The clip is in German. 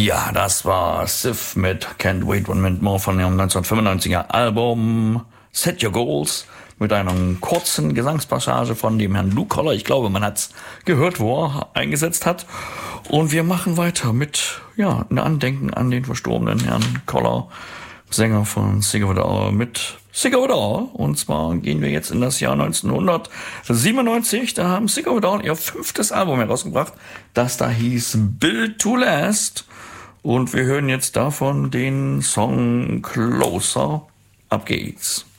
Ja, das war Sif mit Can't Wait One Minute More von ihrem 1995er Album Set Your Goals mit einer kurzen Gesangspassage von dem Herrn Lou Koller. Ich glaube, man hat's gehört, wo er eingesetzt hat. Und wir machen weiter mit, ein Andenken an den verstorbenen Herrn Koller, Sänger von Sick of It All, mit Sick of It All. Und zwar gehen wir jetzt in das Jahr 1997. Da haben Sick of It All ihr 5. Album herausgebracht, das da hieß Built to Last. Und wir hören jetzt davon den Song Closer. Ab geht's.